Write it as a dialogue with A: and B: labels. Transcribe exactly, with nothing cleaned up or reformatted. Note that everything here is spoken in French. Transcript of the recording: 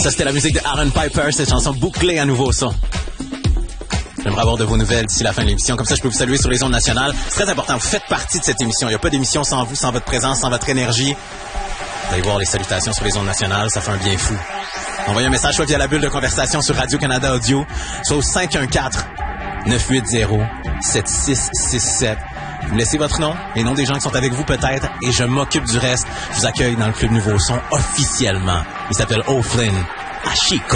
A: Ça, c'était la musique de Aaron Piper, cette chanson bouclée à nouveau son. J'aimerais avoir de vos nouvelles d'ici la fin de l'émission. Comme ça, je peux vous saluer sur les ondes nationales. C'est très important. Vous faites partie de cette émission. Il n'y a pas d'émission sans vous, sans votre présence, sans votre énergie. Vous allez voir les salutations sur les ondes nationales. Ça fait un bien fou. Envoyez un message soit via la bulle de conversation sur Radio-Canada Audio, soit au cinq un quatre, neuf huit zéro, sept six six sept. Vous me laissez votre nom, les noms des gens qui sont avec vous peut-être, et je m'occupe du reste. Je vous accueille dans le Club Nouveau Son officiellement. Il s'appelle O'Flynn à Chico.